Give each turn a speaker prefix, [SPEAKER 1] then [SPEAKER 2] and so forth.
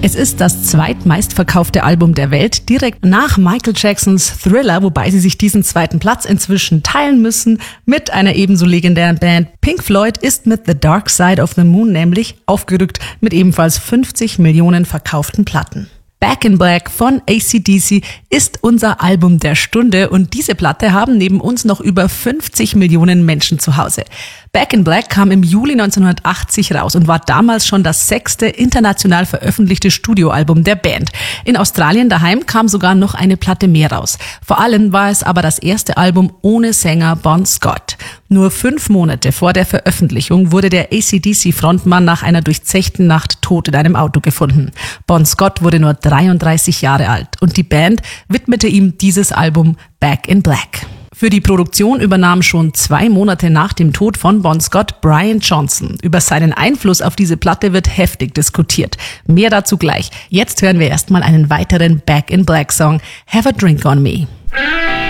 [SPEAKER 1] Es ist das zweitmeistverkaufte Album der Welt, direkt nach Michael Jacksons Thriller, wobei sie sich diesen zweiten Platz inzwischen teilen müssen mit einer ebenso legendären Band. Pink Floyd ist mit The Dark Side of the Moon nämlich aufgerückt mit ebenfalls 50 Millionen verkauften Platten. Back in Black von AC/DC ist unser Album der Stunde und diese Platte haben neben uns noch über 50 Millionen Menschen zu Hause. Back in Black kam im Juli 1980 raus und war damals schon das 6. international veröffentlichte Studioalbum der Band. In Australien daheim kam sogar noch eine Platte mehr raus. Vor allem war es aber das erste Album ohne Sänger Bon Scott. Nur 5 Monate vor der Veröffentlichung wurde der AC/DC-Frontmann nach einer durchzechten Nacht tot in einem Auto gefunden. Bon Scott wurde nur 33 Jahre alt und die Band widmete ihm dieses Album Back in Black. Für die Produktion übernahm schon 2 Monate nach dem Tod von Bon Scott Brian Johnson. Über seinen Einfluss auf diese Platte wird heftig diskutiert. Mehr dazu gleich. Jetzt hören wir erstmal einen weiteren Back in Black Song, Have a Drink on Me.